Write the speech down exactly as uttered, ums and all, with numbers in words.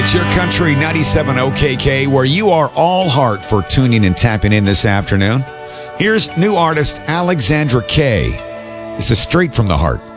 It's your country ninety-seven O K K, where you are all heart for tuning and tapping in this afternoon. Here's new artist Alexandra Kay. This is straight from the heart.